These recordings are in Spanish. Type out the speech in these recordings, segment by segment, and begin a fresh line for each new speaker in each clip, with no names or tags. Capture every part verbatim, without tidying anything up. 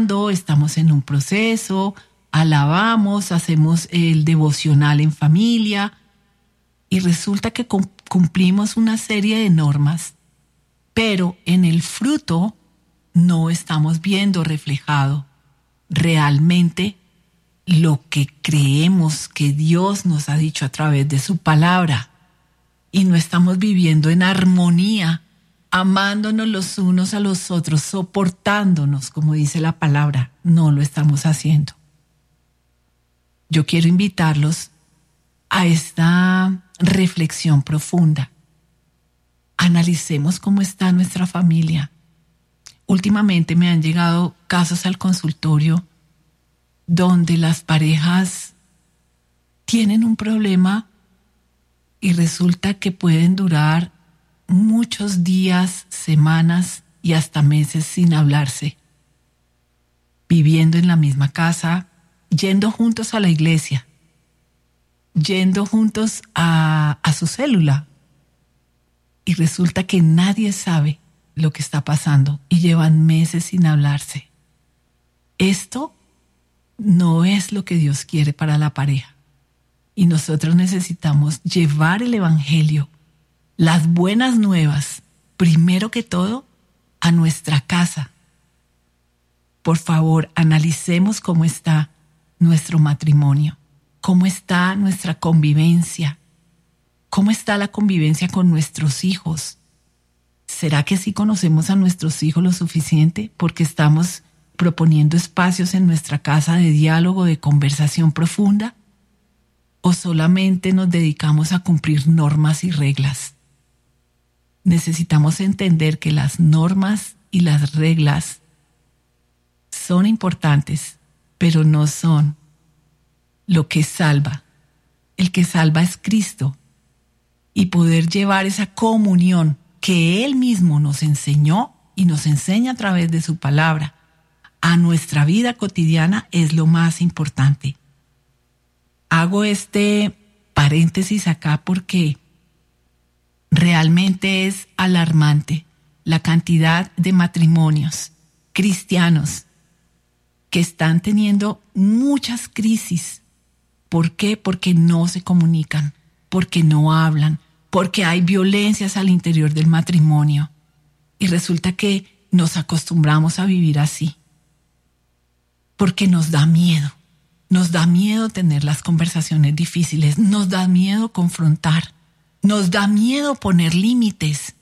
estamos en un proceso, alabamos, hacemos el devocional en familia y resulta que cumplimos una serie de normas, pero en el fruto no estamos viendo reflejado realmente lo que creemos que Dios nos ha dicho a través de su palabra y no estamos viviendo en armonía, amándonos los unos a los otros, soportándonos, como dice la palabra. No lo estamos haciendo. Yo quiero invitarlos a esta reflexión profunda. Analicemos cómo está nuestra familia. Últimamente me han llegado casos al consultorio donde las parejas tienen un problema y resulta que pueden durar muchos días, semanas y hasta meses sin hablarse, viviendo en la misma casa, yendo juntos a la iglesia, yendo juntos a, a su célula, y resulta que nadie sabe lo que está pasando y llevan meses sin hablarse. Esto no es lo que Dios quiere para la pareja. Y nosotros necesitamos llevar el evangelio, las buenas nuevas, primero que todo, a nuestra casa. Por favor, analicemos cómo está nuestro matrimonio, cómo está nuestra convivencia, cómo está la convivencia con nuestros hijos. ¿Será que sí conocemos a nuestros hijos lo suficiente? Porque estamos proponiendo espacios en nuestra casa de diálogo, de conversación profunda, ¿o solamente nos dedicamos a cumplir normas y reglas? Necesitamos entender que las normas y las reglas son importantes, pero no son lo que salva. El que salva es Cristo. Y poder llevar esa comunión que Él mismo nos enseñó y nos enseña a través de su palabra a nuestra vida cotidiana es lo más importante. Hago este paréntesis acá porque realmente es alarmante la cantidad de matrimonios cristianos que están teniendo muchas crisis. ¿Por qué? Porque no se comunican, porque no hablan, porque hay violencias al interior del matrimonio. Y resulta que nos acostumbramos a vivir así. Porque nos da miedo. Nos da miedo tener las conversaciones difíciles. Nos da miedo confrontar. Nos da miedo poner límites.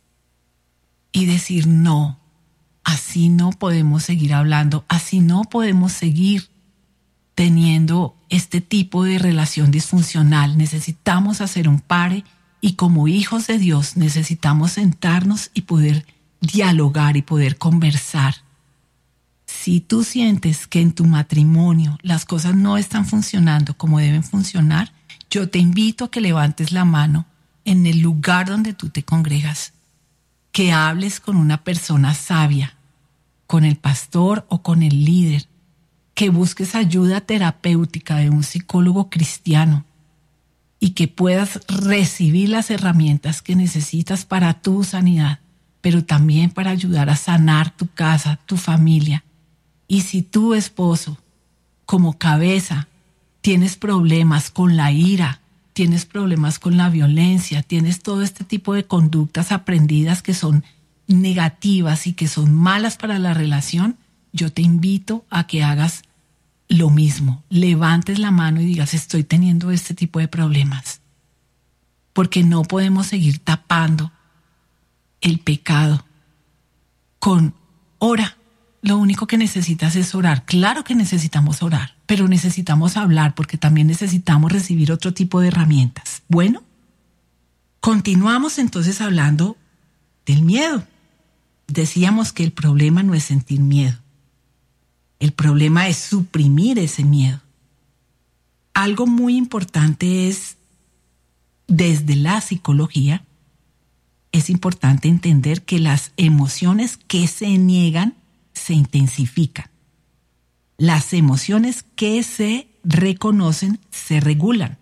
Y decir no. Así no podemos seguir hablando. Así no podemos seguir teniendo este tipo de relación disfuncional. Necesitamos hacer un pare y como hijos de Dios necesitamos sentarnos y poder dialogar y poder conversar. Si tú sientes que en tu matrimonio las cosas no están funcionando como deben funcionar, yo te invito a que levantes la mano en el lugar donde tú te congregas, que hables con una persona sabia, con el pastor o con el líder, que busques ayuda terapéutica de un psicólogo cristiano y que puedas recibir las herramientas que necesitas para tu sanidad, pero también para ayudar a sanar tu casa, tu familia. Y si tu esposo, como cabeza, tienes problemas con la ira, tienes problemas con la violencia, tienes todo este tipo de conductas aprendidas que son negativas y que son malas para la relación, yo te invito a que hagas lo mismo. Levantes la mano y digas, estoy teniendo este tipo de problemas. Porque no podemos seguir tapando el pecado con ora. Lo único que necesitas es orar. Claro que necesitamos orar, pero necesitamos hablar porque también necesitamos recibir otro tipo de herramientas. Bueno, continuamos entonces hablando del miedo. Decíamos que el problema no es sentir miedo. El problema es suprimir ese miedo. Algo muy importante es, desde la psicología, es importante entender que las emociones que se niegan se intensifican. Las emociones que se reconocen se regulan.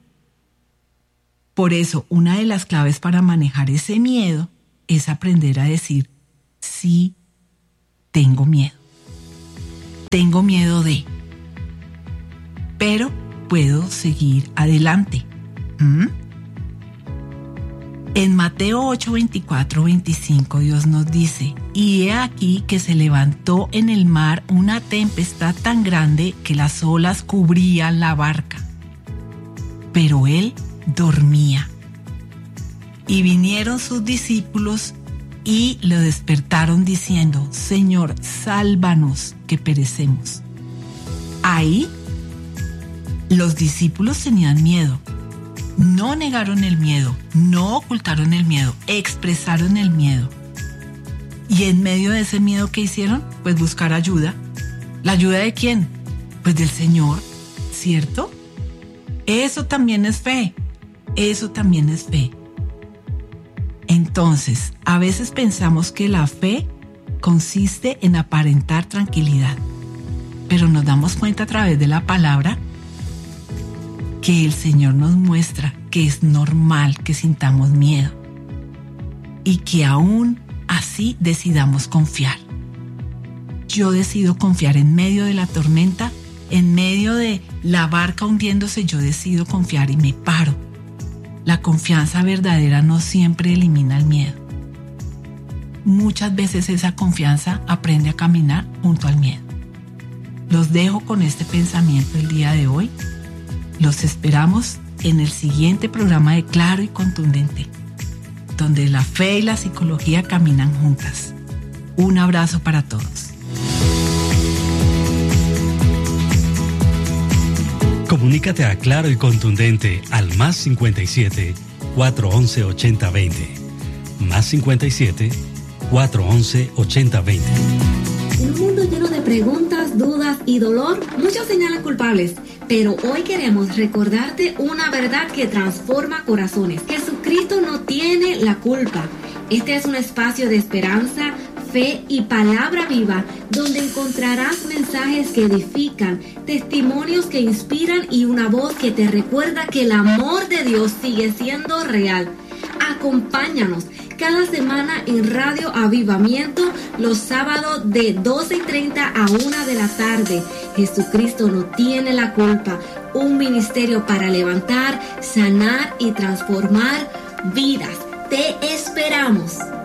Por eso, una de las claves para manejar ese miedo es aprender a decir, sí, tengo miedo. tengo miedo de, pero puedo seguir adelante. ¿Mm? En Mateo ocho, veinticuatro, veinticinco, Dios nos dice: y he aquí que se levantó en el mar una tempestad tan grande que las olas cubrían la barca. Pero él dormía. Y vinieron sus discípulos y lo despertaron diciendo: Señor, sálvanos, que perecemos. Ahí los discípulos tenían miedo. No negaron el miedo, no ocultaron el miedo, expresaron el miedo. Y en medio de ese miedo, ¿qué hicieron? Pues buscar ayuda. ¿La ayuda de quién? Pues del Señor, ¿cierto? Eso también es fe, eso también es fe. Entonces, a veces pensamos que la fe consiste en aparentar tranquilidad, pero nos damos cuenta a través de la palabra que el Señor nos muestra que es normal que sintamos miedo y que aún así decidamos confiar. Yo decido confiar en medio de la tormenta, en medio de la barca hundiéndose, yo decido confiar y me paro. La confianza verdadera no siempre elimina el miedo. Muchas veces esa confianza aprende a caminar junto al miedo. Los dejo con este pensamiento el día de hoy. Los esperamos en el siguiente programa de Claro y Contundente, donde la fe y la psicología caminan juntas. Un abrazo para todos.
Comunícate a Claro y Contundente al más cincuenta y siete, cuatrocientos once, ochenta veinte. Más cincuenta y siete, cuatrocientos once, ochenta veinte.
En un mundo lleno de preguntas, dudas y dolor, muchos señalan culpables. Pero hoy queremos recordarte una verdad que transforma corazones. Jesucristo no tiene la culpa. Este es un espacio de esperanza, fe y palabra viva, donde encontrarás mensajes que edifican, testimonios que inspiran y una voz que te recuerda que el amor de Dios sigue siendo real. Acompáñanos cada semana en Radio Avivamiento los sábados de doce y treinta a una de la tarde. Jesucristo no tiene la culpa. Un ministerio para levantar, sanar y transformar vidas. Te esperamos.